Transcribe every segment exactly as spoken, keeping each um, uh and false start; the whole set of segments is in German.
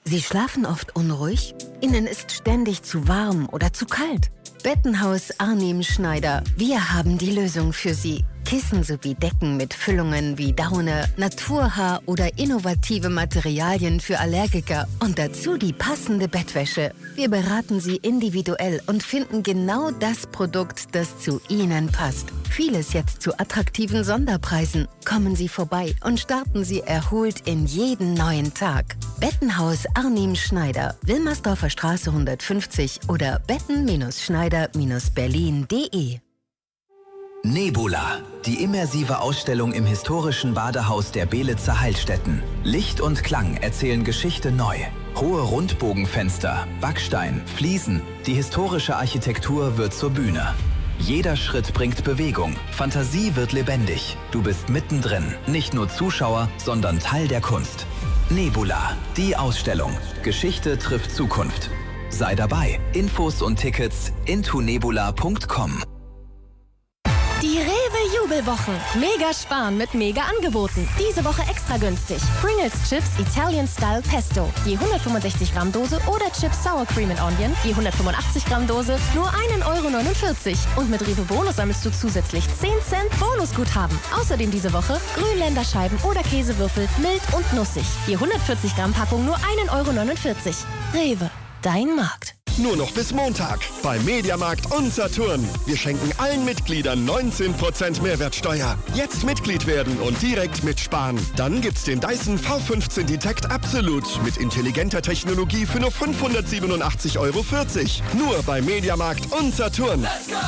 Sie schlafen oft unruhig? Ihnen ist ständig zu warm oder zu kalt? Bettenhaus Arnim Schneider. Wir haben die Lösung für Sie. Kissen sowie Decken mit Füllungen wie Daune, Naturhaar oder innovative Materialien für Allergiker und dazu die passende Bettwäsche. Wir beraten Sie individuell und finden genau das Produkt, das zu Ihnen passt. Vieles jetzt zu attraktiven Sonderpreisen. Kommen Sie vorbei und starten Sie erholt in jeden neuen Tag. Bettenhaus Arnim Schneider, Wilmersdorfer Straße hundertfünfzig oder betten Schneider Berlin punkt de. Nebula, die immersive Ausstellung im historischen Badehaus der Belitzer Heilstätten. Licht und Klang erzählen Geschichte neu. Hohe Rundbogenfenster, Backstein, Fliesen, die historische Architektur wird zur Bühne. Jeder Schritt bringt Bewegung, Fantasie wird lebendig. Du bist mittendrin, nicht nur Zuschauer, sondern Teil der Kunst. Nebula, die Ausstellung. Geschichte trifft Zukunft. Sei dabei. Infos und Tickets intonebula punkt com. Die Rewe-Jubelwochen. Mega sparen mit mega Angeboten. Diese Woche extra günstig. Pringles Chips Italian Style Pesto. Je hundertfünfundsechzig Gramm Dose oder Chips Sour Cream and Onion. Je hundertfünfundachtzig Gramm Dose. Nur ein Euro neunundvierzig. Und mit Rewe Bonus sammelst du zusätzlich zehn Cent Bonusguthaben. Außerdem diese Woche Grünländerscheiben oder Käsewürfel mild und nussig. Je hundertvierzig Gramm Packung nur ein Euro neunundvierzig. Rewe, dein Markt. Nur noch bis Montag bei Mediamarkt und Saturn. Wir schenken allen Mitgliedern neunzehn Prozent Mehrwertsteuer. Jetzt Mitglied werden und direkt mitsparen. Dann gibt's den Dyson V fünfzehn Detect Absolute mit intelligenter Technologie für nur fünfhundertsiebenundachtzig Euro vierzig. Nur bei Mediamarkt und Saturn. Let's go!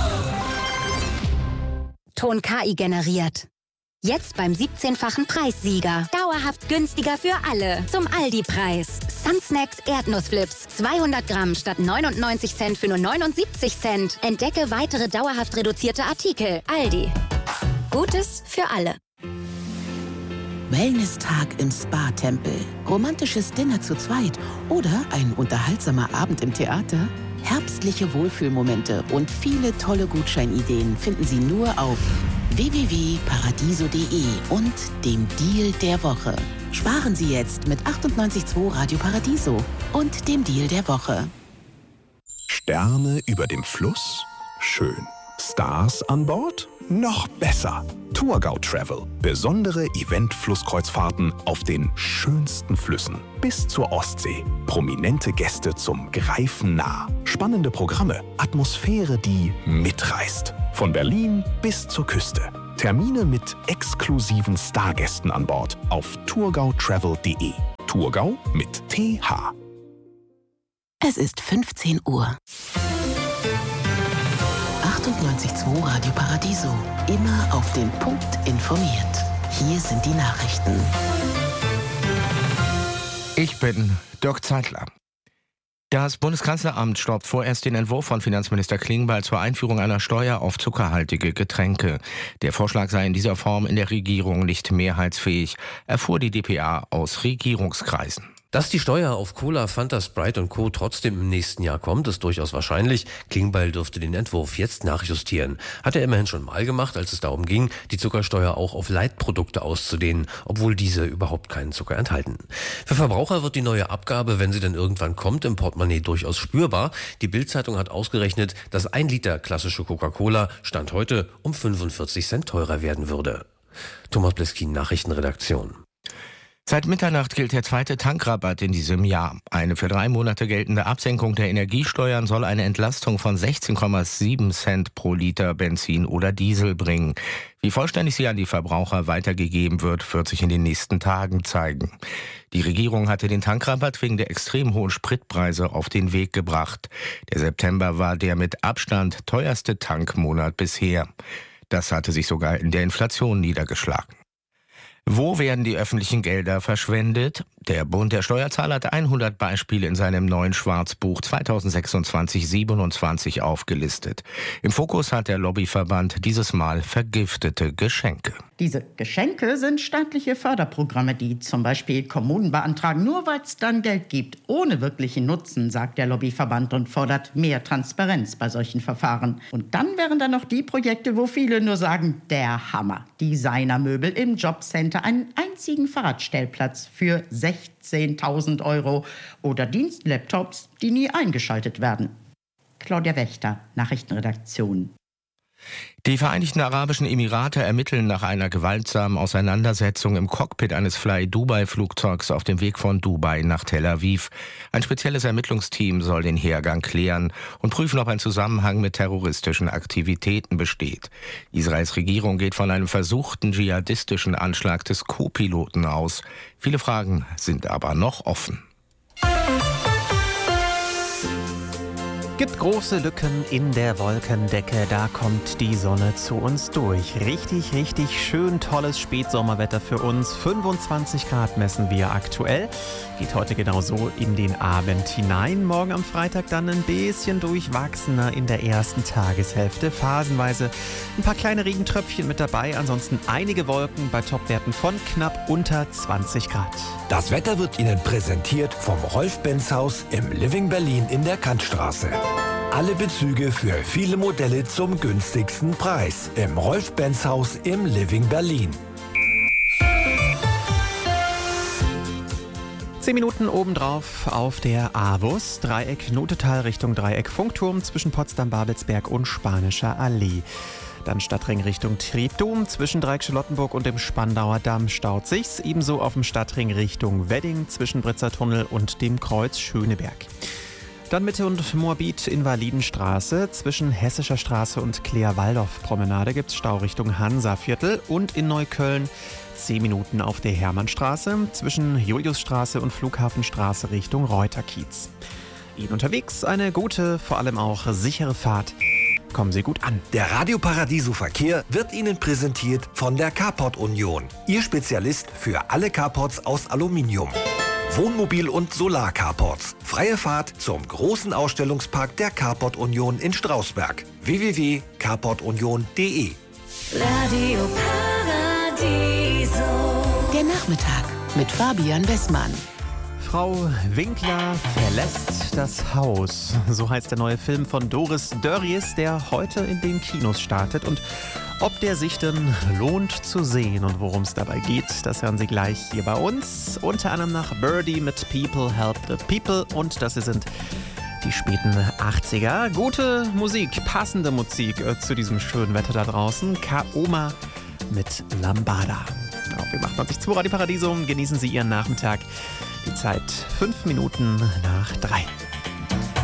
Ton K I generiert. Jetzt beim siebzehnfachen Preissieger. Dauerhaft günstiger für alle. Zum Aldi-Preis. Sunsnacks Erdnussflips. zweihundert Gramm statt neunundneunzig Cent für nur neunundsiebzig Cent. Entdecke weitere dauerhaft reduzierte Artikel. Aldi. Gutes für alle. Wellness-Tag im Spa-Tempel. Romantisches Dinner zu zweit. Oder ein unterhaltsamer Abend im Theater. Herbstliche Wohlfühlmomente und viele tolle Gutscheinideen finden Sie nur auf w w w punkt paradiso punkt de und dem Deal der Woche. Sparen Sie jetzt mit achtundneunzig Komma zwei Radio Paradiso und dem Deal der Woche. Sterne über dem Fluss? Schön. Stars an Bord? Noch besser. Tourgau Travel. Besondere Event-Flusskreuzfahrten auf den schönsten Flüssen. Bis zur Ostsee. Prominente Gäste zum Greifen nah. Spannende Programme. Atmosphäre, die mitreißt. Von Berlin bis zur Küste. Termine mit exklusiven Stargästen an Bord auf tourgau travel punkt de. Tourgau mit T H. Es ist fünfzehn Uhr. achtundneunzig Komma zwei Radio Paradiso. Immer auf den Punkt informiert. Hier sind die Nachrichten. Ich bin Dirk Zeitler. Das Bundeskanzleramt stoppt vorerst den Entwurf von Finanzminister Klingbeil zur Einführung einer Steuer auf zuckerhaltige Getränke. Der Vorschlag sei in dieser Form in der Regierung nicht mehrheitsfähig, erfuhr die d p a aus Regierungskreisen. Dass die Steuer auf Cola, Fanta, Sprite und Co. trotzdem im nächsten Jahr kommt, ist durchaus wahrscheinlich. Klingbeil dürfte den Entwurf jetzt nachjustieren. Hat er immerhin schon mal gemacht, als es darum ging, die Zuckersteuer auch auf Leitprodukte auszudehnen, obwohl diese überhaupt keinen Zucker enthalten. Für Verbraucher wird die neue Abgabe, wenn sie dann irgendwann kommt, im Portemonnaie durchaus spürbar. Die Bild-Zeitung hat ausgerechnet, dass ein Liter klassische Coca-Cola Stand heute um fünfundvierzig Cent teurer werden würde. Thomas Bleskin, Nachrichtenredaktion. Seit Mitternacht gilt der zweite Tankrabatt in diesem Jahr. Eine für drei Monate geltende Absenkung der Energiesteuern soll eine Entlastung von sechzehn Komma sieben Cent pro Liter Benzin oder Diesel bringen. Wie vollständig sie an die Verbraucher weitergegeben wird, wird sich in den nächsten Tagen zeigen. Die Regierung hatte den Tankrabatt wegen der extrem hohen Spritpreise auf den Weg gebracht. Der September war der mit Abstand teuerste Tankmonat bisher. Das hatte sich sogar in der Inflation niedergeschlagen. Wo werden die öffentlichen Gelder verschwendet? Der Bund der Steuerzahler hat hundert Beispiele in seinem neuen Schwarzbuch zweitausendsechsundzwanzig siebenundzwanzig aufgelistet. Im Fokus hat der Lobbyverband dieses Mal vergiftete Geschenke. Diese Geschenke sind staatliche Förderprogramme, die zum Beispiel Kommunen beantragen, nur weil es dann Geld gibt, ohne wirklichen Nutzen, sagt der Lobbyverband und fordert mehr Transparenz bei solchen Verfahren. Und dann wären da noch die Projekte, wo viele nur sagen, der Hammer. Designermöbel im Jobcenter, einen einzigen Fahrradstellplatz für sechzig sechzehntausend Euro oder Dienstlaptops, die nie eingeschaltet werden. Claudia Wächter, Nachrichtenredaktion. Die Vereinigten Arabischen Emirate ermitteln nach einer gewaltsamen Auseinandersetzung im Cockpit eines Fly-Dubai-Flugzeugs auf dem Weg von Dubai nach Tel Aviv. Ein spezielles Ermittlungsteam soll den Hergang klären und prüfen, ob ein Zusammenhang mit terroristischen Aktivitäten besteht. Israels Regierung geht von einem versuchten dschihadistischen Anschlag des Co-Piloten aus. Viele Fragen sind aber noch offen. Gibt große Lücken in der Wolkendecke, da kommt die Sonne zu uns durch. Richtig, richtig schön tolles Spätsommerwetter für uns. fünfundzwanzig Grad messen wir aktuell. Geht heute genauso in den Abend hinein. Morgen am Freitag dann ein bisschen durchwachsener in der ersten Tageshälfte. Phasenweise ein paar kleine Regentröpfchen mit dabei. Ansonsten einige Wolken bei Topwerten von knapp unter zwanzig Grad. Das Wetter wird Ihnen präsentiert vom Rolf-Benz-Haus im Living Berlin in der Kantstraße. Alle Bezüge für viele Modelle zum günstigsten Preis im Rolf-Benz-Haus im Living Berlin. Zehn Minuten obendrauf auf der AWUS, Dreieck Notetal Richtung Dreieck Funkturm zwischen Potsdam-Babelsberg und Spanischer Allee. Dann Stadtring Richtung Treptow, zwischen Dreieck Charlottenburg und dem Spandauer Damm staut sich's. Ebenso auf dem Stadtring Richtung Wedding zwischen Britzer Tunnel und dem Kreuz Schöneberg. Dann Mitte und Moabit Invalidenstraße. Zwischen Hessischer Straße und Claire-Waldorf-Promenade gibt's Stau Richtung Hansaviertel. Und in Neukölln zehn Minuten auf der Hermannstraße. Zwischen Juliusstraße und Flughafenstraße Richtung Reuterkiez. Ihnen unterwegs eine gute, vor allem auch sichere Fahrt. Kommen Sie gut an. Der Radio Paradiso Verkehr wird Ihnen präsentiert von der Carport Union. Ihr Spezialist für alle Carports aus Aluminium. Wohnmobil- und Solar-Carports. Freie Fahrt zum großen Ausstellungspark der Carport Union in Strausberg. w w w punkt carport union punkt d e. Radio Paradiso. Der Nachmittag mit Fabian Wessmann. Frau Winkler verlässt das Haus. So heißt der neue Film von Doris Dörries, der heute in den Kinos startet. Und ob der sich denn lohnt zu sehen und worum es dabei geht, das hören Sie gleich hier bei uns. Unter anderem nach Birdie mit People Help the People. Und das sind die späten achtziger. Gute Musik, passende Musik äh, zu diesem schönen Wetter da draußen. Kaoma mit Lambada. Auf wir achtundachtzig Komma zwei Radio Paradiso. Genießen Sie Ihren Nachmittag. Die Zeit fünf Minuten nach drei.